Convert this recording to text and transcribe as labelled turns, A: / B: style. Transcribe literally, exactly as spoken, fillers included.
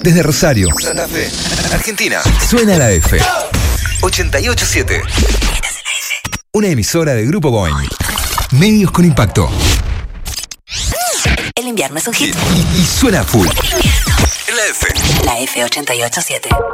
A: Desde Rosario, Santa Fe, Argentina, suena la F. ochenta y ocho siete. Una emisora de Grupo Boing. Medios con impacto.
B: El invierno es un hit.
A: Y, y suena full. En la F.
B: La F ochenta y ocho siete.